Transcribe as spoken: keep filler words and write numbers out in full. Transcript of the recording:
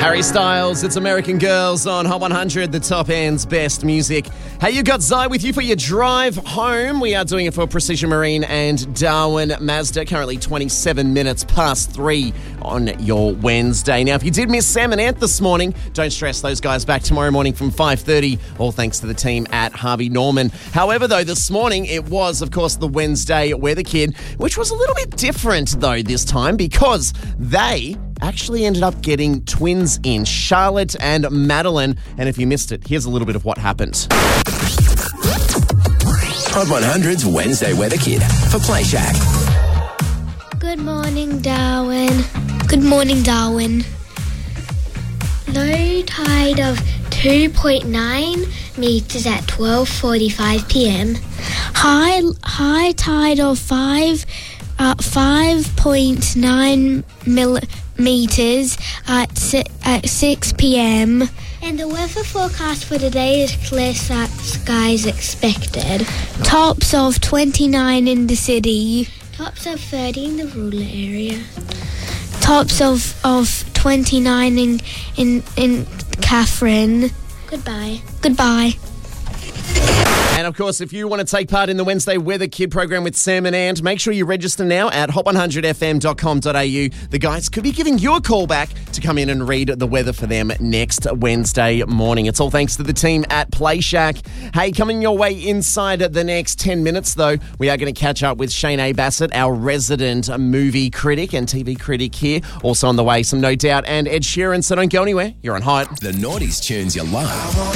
Harry Styles, it's American Girls on Hot one hundred, the top end's best music. Hey, you got Zai with you for your drive home. We are doing it for Precision Marine and Darwin Mazda, currently twenty-seven minutes past three on your Wednesday. Now, if you did miss Sam and Ant this morning, don't stress, those guys back tomorrow morning from five thirty, all thanks to the team at Harvey Norman. However, though, this morning it was, of course, the Wednesday Weather Kid, which was a little bit different, though, this time, because they actually ended up getting twins in, Charlotte and Madeline. And if you missed it, here's a little bit of what happened. Hot one hundred's Wednesday Weather Kid for Play Shack. Good morning, Darwin. Good morning, Darwin. Low tide of two point nine metres at twelve forty-five p.m. High high tide of five uh, five point nine millimetres at si- at six p.m. And the weather forecast for today is clear skies expected. Tops of twenty-nine in the city. Tops of thirty in the rural area. Tops of, of twenty-nine in, in, in Catherine. Goodbye. Goodbye. And, of course, if you want to take part in the Wednesday Weather Kid program with Sam and Ant, make sure you register now at hot one hundred f m dot com dot a u. The guys could be giving you a call back to come in and read the weather for them next Wednesday morning. It's all thanks to the team at Play Shack. Hey, coming your way inside the next ten minutes, though, we are going to catch up with Shane A. Bassett, our resident movie critic and T V critic here. Also on the way, some No Doubt and Ed Sheeran, so don't go anywhere. You're on Hot. The noughties tunes you love.